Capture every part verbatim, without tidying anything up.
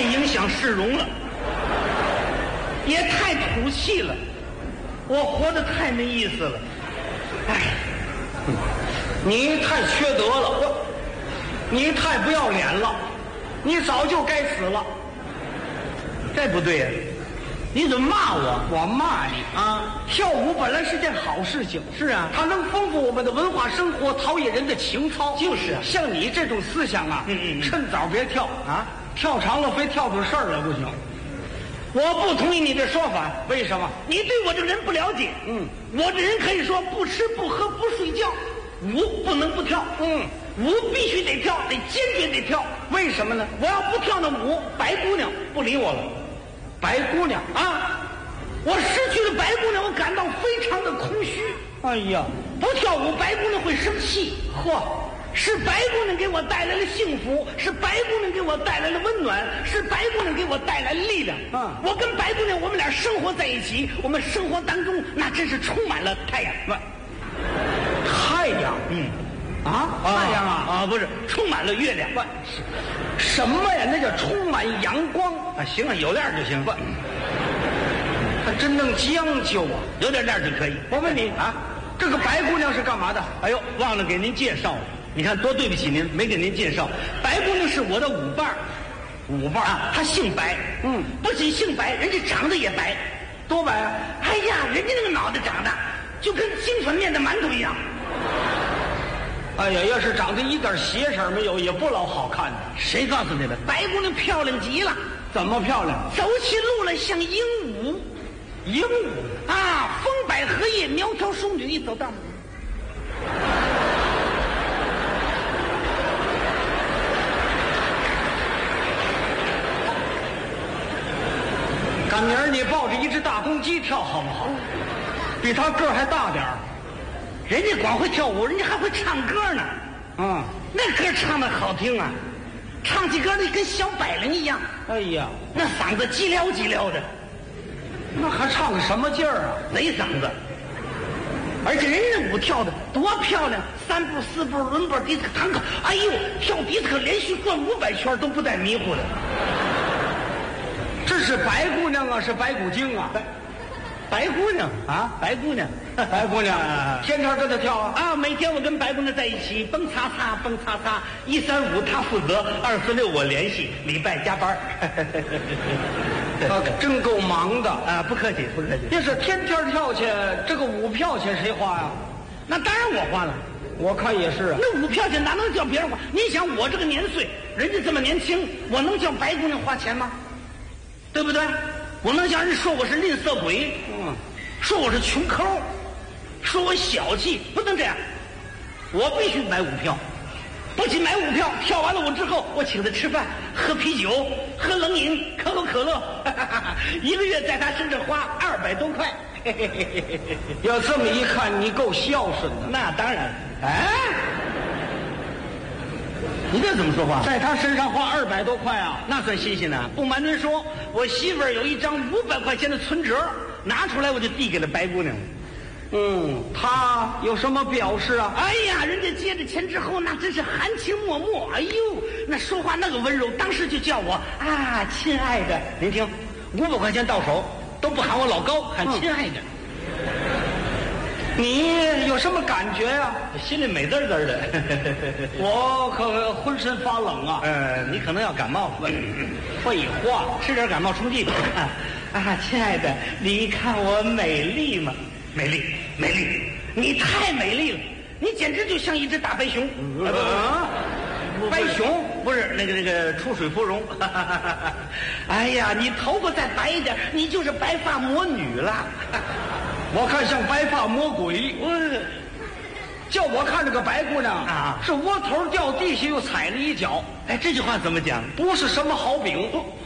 太影响市容了，也太土气了，我活得太没意思了。哎， 你太缺德了，我，你太不要脸了，你早就该死了。 这不对呀、啊！你怎么骂我？ 我骂你啊！ 跳舞本来是件好事情， 是啊， 它能丰富我们的文化生活，陶冶人的情操。 就是啊， 像你这种思想啊， 嗯嗯嗯趁早别跳啊， 跳长了非跳出事儿来不行。 我不同意你的说法。 为什么？ 你对我这个人不了解。 嗯， 我这人可以说不吃不喝不睡觉，舞不能不跳。 嗯， 舞必须得跳，得坚决得跳。 为什么呢？ 我要不跳那舞，白姑娘不理我了。 白姑娘啊，我失去了白姑娘，我感到非常的空虚。 哎呀， 不跳舞，白姑娘会生气。 嚯！ 是白姑娘给我带来了幸福，是白姑娘给我带来了温暖，是白姑娘给我带来了力量。 嗯， 我跟白姑娘，我们俩生活在一起，我们生活当中那真是充满了太阳。 太阳， 嗯， 啊，太阳啊啊，不是，充满了月亮。 不，什么呀？那叫充满阳光啊！行了，有亮就行。不， 他真能将就啊， 有点亮就可以。 我问你啊，这个白姑娘是干嘛的？ 哎呦，忘了给您介绍了。你看多对不起您，没给您介绍。白姑娘是我的舞伴儿，舞伴啊，她姓白。 嗯， 不仅姓白，人家长得也白， 多白啊！ 哎呀，人家那个脑袋长得就跟精粉面的馒头一样。 哎呀，要是长得一点邪色没有，也不老好看的。 谁告诉你的？白姑娘漂亮极了。 怎么漂亮？ 走起路来像鹦鹉。 鹦鹉啊，风摆荷叶，苗条淑女，一走道。 赶明儿你抱着一只大公鸡跳好不好？比他个儿还大点儿。 人家光会跳舞，人家还会唱歌呢。 嗯， 那歌唱的好听啊，唱起歌来跟小百灵一样。 哎呀， 那嗓子叽撩叽撩的， 那还唱个什么劲儿啊？ 贼嗓子。而且人家舞跳的多漂亮，三步四步轮步迪斯科堂口，哎呦，跳迪斯科连续转五百圈都不带迷糊的。 这是白姑娘啊，是白骨精啊？ 白白姑娘啊， 白姑娘， 白姑娘，天天跟她跳啊？ 啊，每天我跟白姑娘在一起，蹦擦擦，蹦擦擦，一三五她负责，二四六我联系，礼拜加班。 啊，真够忙的啊！不客气，不客气。 要是天天跳去，这个舞票钱谁花呀？ 那当然我花了。 我看也是啊。 那舞票钱哪能叫别人花？你想我这个年岁，人家这么年轻，我能叫白姑娘花钱吗？对不对？我能叫人说我是吝啬鬼， 嗯， 说我是穷抠，说我小气，不能这样。我必须买舞票，不仅买舞票，跳完了舞之后，我请他吃饭、喝啤酒、喝冷饮、可口可乐，一个月在他身上花二百多块。 要这么一看，你够孝顺的。 那当然，哎，你这怎么说话？ 在他身上花二百多块啊， 那算新鲜呢。不瞒您说，我媳妇儿有一张五百块钱的存折，拿出来我就递给了白姑娘。 嗯，他有什么表示啊？ 哎呀，人家接着钱之后，那真是含情脉脉。哎呦，那说话那个温柔，当时就叫我啊，亲爱的。您听，五百块钱到手都不喊我老高，喊亲爱的。 你有什么感觉呀、啊？ 心里美滋滋的。 我可浑身发冷啊！ 呃，你可能要感冒了。 废话， 吃点感冒冲剂吧。啊啊，亲爱的，你看我美丽吗？美丽，美丽，你太美丽了，你简直就像一只大白熊。 啊，白熊不是那个那个出水芙蓉。哎呀，你头发再白一点，你就是白发魔女了。 我看像白发魔鬼。 我叫我看这个白姑娘啊， 是窝头掉地下又踩了一脚。 哎，这句话怎么讲？ 不是什么好饼。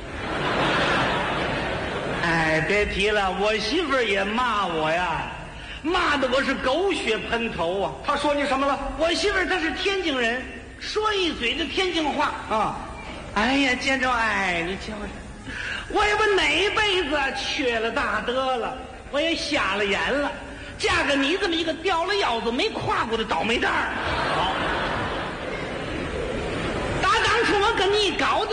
哎，别提了，我媳妇儿也骂我呀，骂的我是狗血喷头啊。 她说你什么了？ 我媳妇儿她是天津人，说一嘴的天津话啊。 哎呀，见着哎，你瞧瞧，我以为哪辈子缺了大德了，我也瞎了眼了，嫁给你这么一个掉了腰子没胯骨的倒霉蛋儿。好，打当初我跟你搞的。